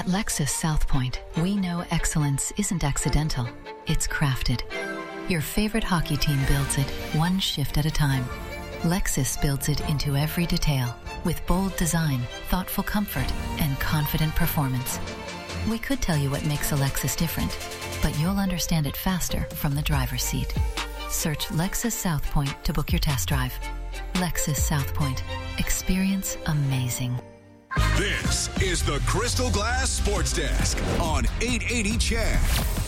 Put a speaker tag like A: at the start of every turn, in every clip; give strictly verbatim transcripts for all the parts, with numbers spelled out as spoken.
A: At Lexus South Point, we know excellence isn't accidental, it's crafted. Your favorite hockey team builds it, one shift at a time. Lexus builds it into every detail, with bold design, thoughtful comfort, and confident performance. We could tell you what makes a Lexus different, but you'll understand it faster from the driver's seat. Search Lexus South Point to book your test drive. Lexus South Point. Experience amazing.
B: This is the Crystal Glass Sports Desk on eight eighty C H E D.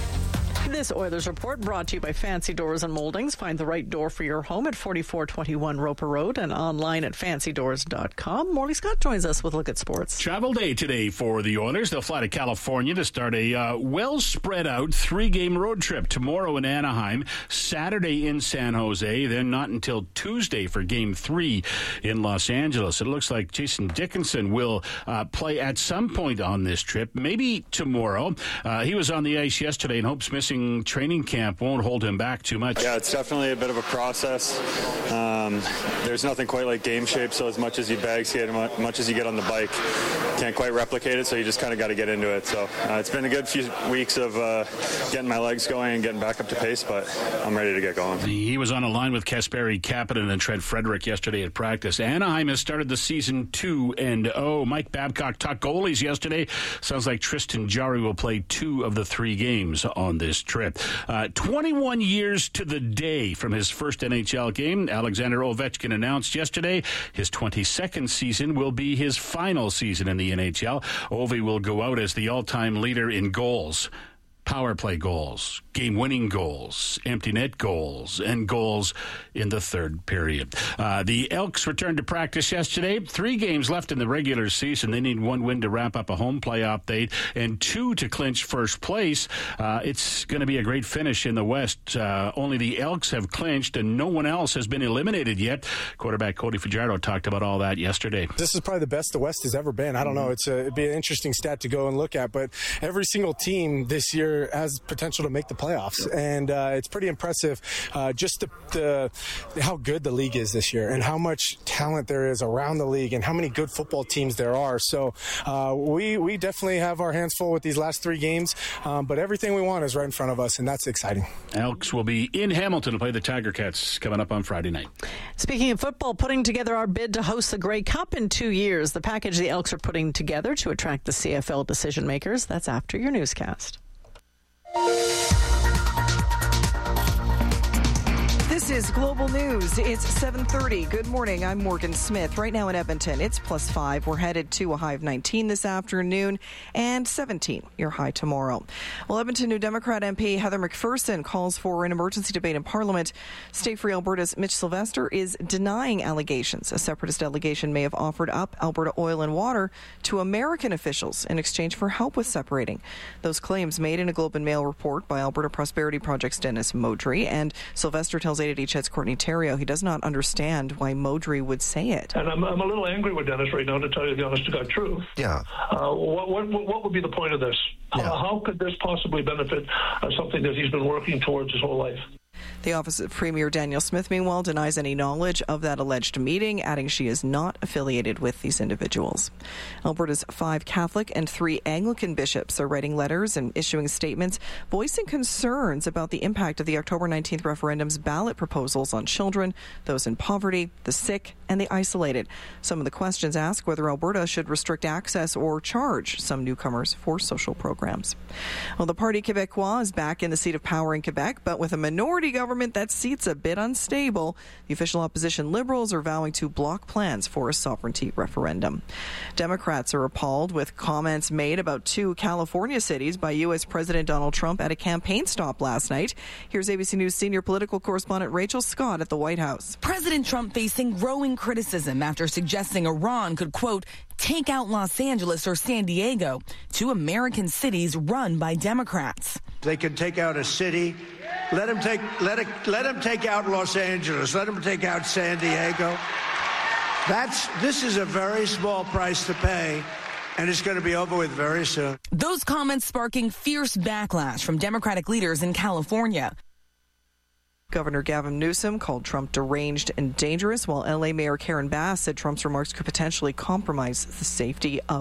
C: This Oilers report brought to you by Fancy Doors and Moldings. Find the right door for your home at forty-four twenty-one Roper Road and online at fancy doors dot com. Morley Scott joins us with a look at sports.
D: Travel day today for the Oilers. They'll fly to California to start a uh, well-spread-out three-game road trip. Tomorrow in Anaheim, Saturday in San Jose, then not until Tuesday for Game three in Los Angeles. It looks like Jason Dickinson will uh, play at some point on this trip, maybe tomorrow. Uh, he was on the ice yesterday and hopes missing training camp won't hold him back too much.
E: Yeah, it's definitely a bit of a process. Um, there's nothing quite like game shape, so as much as you bag skate, as much as you get on the bike, can't quite replicate it, so you just kind of got to get into it. So uh, it's been a good few weeks of uh, getting my legs going and getting back up to pace, but I'm ready to get going.
D: He was on a line with Kasperi Kapanen and Trent Frederick yesterday at practice. Anaheim has started the season two and oh. Mike Babcock talked goalies yesterday. Sounds like Tristan Jarry will play two of the three games on this trip. Uh, twenty-one years to the day from his first N H L game, Alexander Ovechkin announced yesterday his twenty-second season will be his final season in the N H L. Ovi will go out as the all-time leader in goals, power play goals, game-winning goals, empty net goals, and goals in the third period. Uh, the Elks returned to practice yesterday. Three games left in the regular season. They need one win to wrap up a home playoff date and two to clinch first place. Uh, it's going to be a great finish in the West. Uh, only the Elks have clinched, and no one else has been eliminated yet. Quarterback Cody Fajardo talked about all that yesterday.
F: This is probably the best the West has ever been. I don't know. It's a, it'd be an interesting stat to go and look at, but every single team this year has potential to make the playoffs, and uh, it's pretty impressive uh, just the, the how good the league is this year and how much talent there is around the league and how many good football teams there are. So uh, we we definitely have our hands full with these last three games, um, but everything we want is right in front of us, and that's exciting.
D: Elks will be in Hamilton to play the Tiger Cats coming up on Friday night.
C: Speaking of football, putting together our bid to host the Grey Cup in two years. The package the Elks are putting together to attract the C F L decision makers. That's after your newscast.
G: This is Global News. It's seven thirty. Good morning. I'm Morgan Smith. Right now in Edmonton, it's plus five. We're headed to a high of nineteen this afternoon and seventeen, your high tomorrow. Well, Edmonton New Democrat M P Heather McPherson calls for an emergency debate in Parliament. State Free Alberta's Mitch Sylvester is denying allegations. A separatist delegation may have offered up Alberta Oil and Water to American officials in exchange for help with separating. Those claims made in a Globe and Mail report by Alberta Prosperity Project's Dennis Modry, and Sylvester tells eight eighty C H E D's Courtney Terrio he does not understand why Modry would say it.
H: And I'm, I'm a little angry with Dennis right now, to tell you the honest to God truth.
I: Yeah.
H: Uh, what, what what would be the point of this?
I: Yeah.
H: How, how could this possibly benefit uh, something that he's been working towards his whole life?
G: The office of Premier Danielle Smith, meanwhile, denies any knowledge of that alleged meeting, adding she is not affiliated with these individuals. Alberta's five Catholic and three Anglican bishops are writing letters and issuing statements voicing concerns about the impact of the October nineteenth referendum's ballot proposals on children, those in poverty, the sick, and the isolated. Some of the questions ask whether Alberta should restrict access or charge some newcomers for social programs. Well, the Parti Québécois is back in the seat of power in Quebec, but with a minority government that seat's a bit unstable. The official opposition Liberals are vowing to block plans for a sovereignty referendum. Democrats are appalled with comments made about two California cities by U S President Donald Trump at a campaign stop last night. Here's A B C News senior political correspondent Rachel Scott at the White House.
J: President Trump facing growing criticism after suggesting Iran could, quote, take out Los Angeles or San Diego, two American cities run by Democrats.
K: They can take out a city. Let them take let it let them take out Los Angeles. Let them take out San Diego. That's this is a very small price to pay, and it's going to be over with very soon.
J: Those comments sparking fierce backlash from Democratic leaders in California.
G: Governor Gavin Newsom called Trump deranged and dangerous, while L A Mayor Karen Bass said Trump's remarks could potentially compromise the safety of